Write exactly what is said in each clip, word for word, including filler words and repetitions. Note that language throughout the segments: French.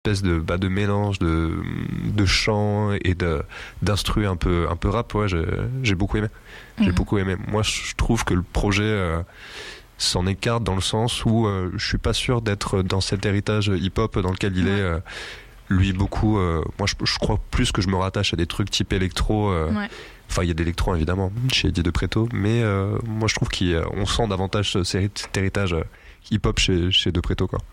espèce de, bah, de mélange de, de chant et de, d'instru un peu, un peu rap, ouais, j'ai, j'ai beaucoup aimé. J'ai mmh. beaucoup aimé. Moi, je trouve que le projet euh, s'en écarte dans le sens où euh, je suis pas sûr d'être dans cet héritage hip-hop dans lequel il ouais. est. Euh, lui, beaucoup. Euh, moi, je, je crois plus que je me rattache à des trucs type électro. Euh, ouais. Enfin, il y a de l'électro évidemment chez Eddie De Pretto, mais euh, moi, je trouve qu'on sent davantage cet héritage hip-hop chez, chez De Pretto, quoi.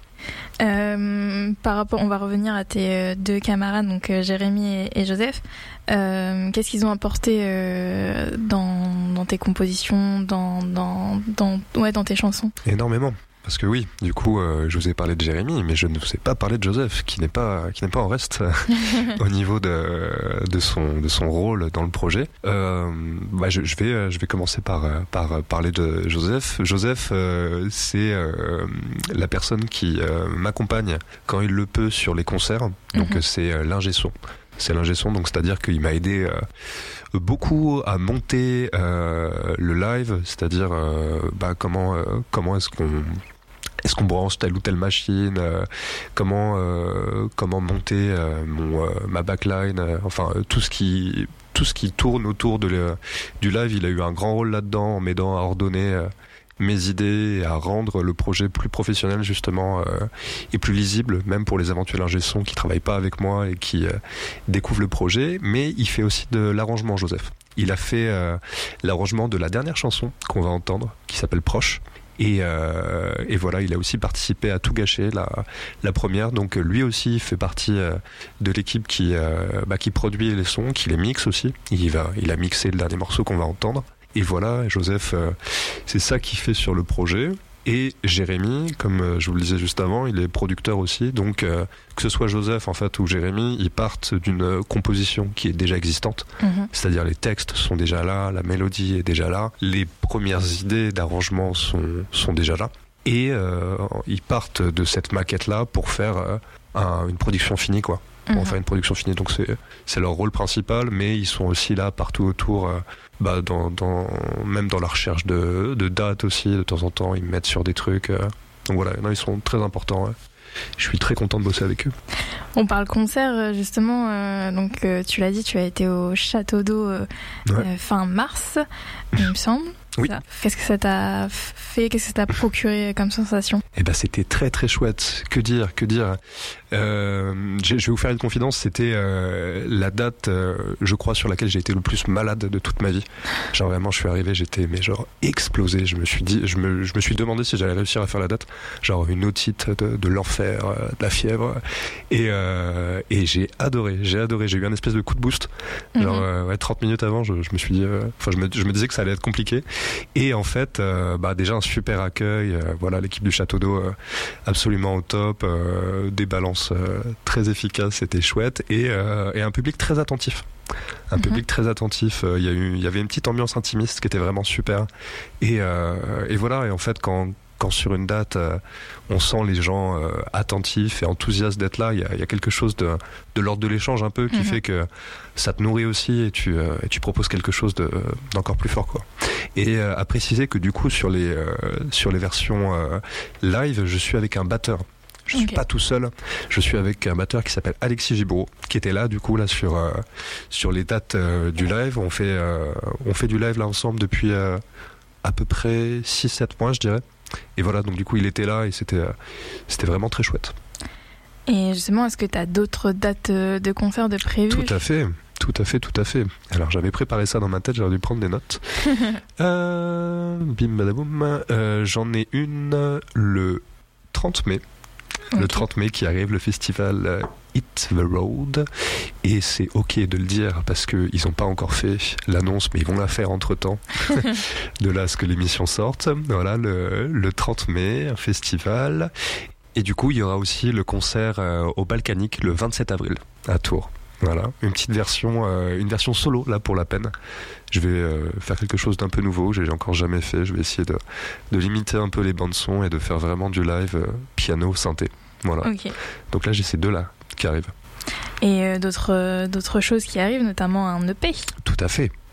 Euh, par rapport, on va revenir à tes deux camarades, donc euh, Jérémy et, et Joseph. Euh, qu'est-ce qu'ils ont apporté euh, dans, dans tes compositions, dans, dans, dans, ouais, dans tes chansons? Énormément. Parce que oui, du coup, euh, je vous ai parlé de Jérémy, mais je ne vous ai pas parlé de Joseph, qui n'est pas, qui n'est pas en reste au niveau de, de son, de son rôle dans le projet. Euh, bah, je, je vais, je vais commencer par, par parler de Joseph. Joseph, euh, c'est euh, la personne qui euh, m'accompagne quand il le peut sur les concerts. Donc mm-hmm. c'est euh, l'ingé son. C'est l'ingé son, donc c'est-à-dire qu'il m'a aidé euh, beaucoup à monter euh, le live, c'est-à-dire euh, bah, comment, euh, comment est-ce qu'on Est-ce qu'on branche telle ou telle machine, euh, comment euh, comment monter euh, mon euh, ma backline, euh, enfin euh, tout ce qui tout ce qui tourne autour de le, du live, il a eu un grand rôle là-dedans en m'aidant à ordonner euh, mes idées et à rendre le projet plus professionnel justement euh, et plus lisible, même pour les éventuels ingé sons qui travaillent pas avec moi et qui euh, découvrent le projet. Mais il fait aussi de l'arrangement, Joseph. Il a fait euh, l'arrangement de la dernière chanson qu'on va entendre, qui s'appelle Proche. Et, euh, et voilà, il a aussi participé à Tout gâcher, la, la première. Donc lui aussi fait partie euh, de l'équipe qui, euh, bah, qui produit les sons, qui les mixe aussi. Il, va, il a mixé le dernier morceau qu'on va entendre. Et voilà, Joseph, euh, c'est ça qu'il fait sur le projet. Et Jérémy, comme je vous le disais juste avant, il est producteur aussi. Donc euh, que ce soit Joseph en fait ou Jérémy, ils partent d'une composition qui est déjà existante. Mmh. C'est-à-dire les textes sont déjà là, la mélodie est déjà là, les premières idées d'arrangement sont, sont déjà là. Et euh, ils partent de cette maquette-là pour faire euh, un, une production finie, quoi. Pour mmh. faire une production finie. Donc c'est, c'est leur rôle principal, mais ils sont aussi là partout autour. Euh, Bah dans, dans, même dans la recherche de, de dates aussi, de temps en temps, ils me mettent sur des trucs. Euh. Donc voilà, non, ils sont très importants. Ouais. Je suis très content de bosser avec eux. On parle concert, justement. Euh, donc, euh, tu l'as dit, tu as été au Château d'Eau euh, ouais. euh, fin mars, il me semble. Oui. Qu'est-ce que ça t'a fait? Qu'est-ce que ça t'a procuré comme sensation? Eh ben, c'était très très chouette. Que dire, que dire. Euh, je vais vous faire une confidence. C'était euh, la date, euh, je crois, sur laquelle j'ai été le plus malade de toute ma vie. Genre vraiment, je suis arrivé, j'étais mais genre explosé. Je me suis dit, je me, je me suis demandé si j'allais réussir à faire la date. Genre une otite de, de l'enfer, euh, de la fièvre. Et euh, et j'ai adoré, j'ai adoré. J'ai eu un espèce de coup de boost. Genre mm-hmm. euh, ouais, trente minutes avant, je, je me suis dit, enfin, euh, je me, je me disais que ça allait être compliqué. Et en fait, euh, bah déjà un super accueil. Euh, voilà, l'équipe du Château d'Eau euh, absolument au top, euh, des balances euh, très efficaces, c'était chouette, et, euh, et un public très attentif. Un mm-hmm. public très attentif. Il euh, y a eu, il y avait une petite ambiance intimiste qui était vraiment super. Et, euh, et voilà. Et en fait, quand quand sur une date, euh, on sent les gens euh, attentifs et enthousiastes d'être là, il y a, y a quelque chose de, de l'ordre de l'échange un peu qui mmh. fait que ça te nourrit aussi et tu, euh, et tu proposes quelque chose de, d'encore plus fort, quoi. Et euh, à préciser que du coup, sur les, euh, sur les versions euh, live, je suis avec un batteur. Je suis okay. pas tout seul. Je suis avec un batteur qui s'appelle Alexis Gibreau, qui était là du coup là sur euh, sur les dates euh, du live. On fait euh, on fait du live là ensemble depuis euh, à peu près six sept mois, je dirais. Et voilà, donc du coup il était là et c'était, euh, c'était vraiment très chouette. Et justement, est-ce que tu as d'autres dates de concerts de prévues? Tout à fait, tout à fait, tout à fait. Alors j'avais préparé ça dans ma tête, j'aurais dû prendre des notes. euh, bim badaboum. Euh, j'en ai une le trente mai. Okay. Le trente mai qui arrive, le festival euh, Hit the Road. Et c'est ok de le dire parce qu'ils n'ont pas encore fait l'annonce, mais ils vont la faire entre temps. De là à ce que l'émission sorte. Voilà, le, le trente mai, un festival. Et du coup, il y aura aussi le concert euh, au Balkanique le vingt-sept avril à Tours. Voilà, une petite version, euh, une version solo là pour la peine. Je vais euh, faire quelque chose d'un peu nouveau, j'ai encore jamais fait. Je vais essayer de, de limiter un peu les bandes son et de faire vraiment du live euh, piano synthé. Voilà. Okay. Donc là j'ai ces deux là qui arrivent. Et euh, d'autres euh, d'autres choses qui arrivent, notamment un E P. Tout à fait.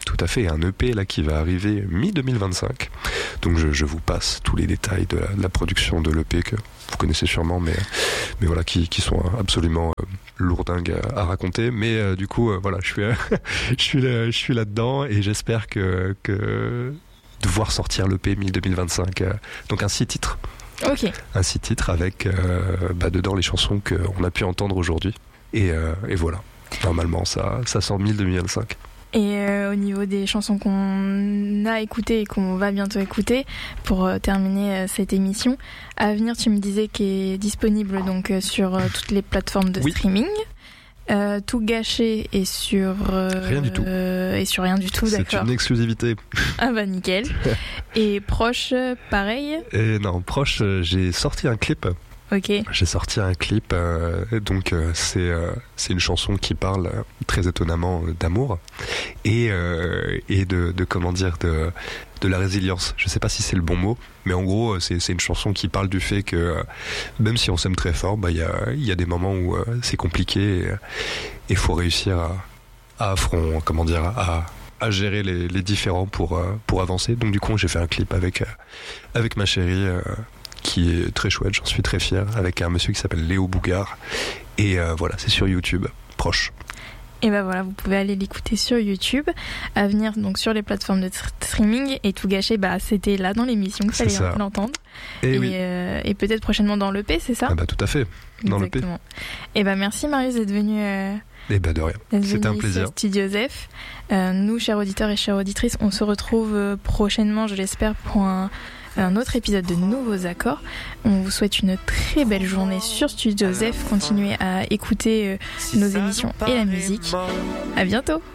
tout à fait, un E P là qui va arriver mi deux mille vingt-cinq. Donc je, je vous passe tous les détails de la, de la production de l'E P que vous connaissez sûrement, mais, mais voilà, qui, qui sont absolument euh, lourdingues à, à raconter. Mais euh, du coup, euh, voilà, je suis, euh, je suis là, je suis là-dedans et j'espère que, que de voir sortir l'E P mi deux mille vingt-cinq. Euh, donc un six titres. Ok. Un six titres avec euh, bah, dedans les chansons qu'on a pu entendre aujourd'hui. Et, euh, et voilà. Normalement, ça, ça sort mi deux mille vingt-cinq. Et euh, au niveau des chansons qu'on a écoutées et qu'on va bientôt écouter, pour euh, terminer euh, cette émission, à venir, tu me disais qu'elle est disponible donc euh, sur euh, toutes les plateformes de oui. streaming. Euh, tout gâché et sur euh, rien du tout euh, et sur rien du tout, d'accord. C'est une exclusivité. Ah bah nickel. Et Proche, pareil. Et non, Proche, j'ai sorti un clip. Ok. J'ai sorti un clip, euh, donc euh, c'est euh, c'est une chanson qui parle euh, très étonnamment euh, d'amour et euh, et de, de comment dire de de la résilience. Je sais pas si c'est le bon mot, mais en gros c'est c'est une chanson qui parle du fait que euh, même si on s'aime très fort, bah il y a il y a des moments où euh, c'est compliqué et il faut réussir à à affronter, comment dire à à gérer les les différends pour euh, pour avancer. Donc du coup j'ai fait un clip avec euh, avec ma chérie. Euh, qui est très chouette, j'en suis très fier, avec un monsieur qui s'appelle Léo Bougard. Et euh, voilà, c'est sur YouTube, Proche. Et ben voilà, vous pouvez aller l'écouter sur YouTube, à venir donc sur les plateformes de streaming. Et tout gâché, bah c'était là dans l'émission que vous allez l'entendre. Et, et, oui. euh, et peut-être prochainement dans l'E P, c'est ça ? Ah bah tout à fait, dans l'E P. Et ben merci Marius d'être venu. Euh, et bah de rien, c'était un plaisir. Studio Zef. Euh, nous, chers auditeurs et chères auditrices, on se retrouve euh, prochainement, je l'espère, pour un un autre épisode de Nouveaux Accords. On vous souhaite une très belle journée sur Studio Zef. Continuez à écouter euh, nos émissions et la musique. À bientôt.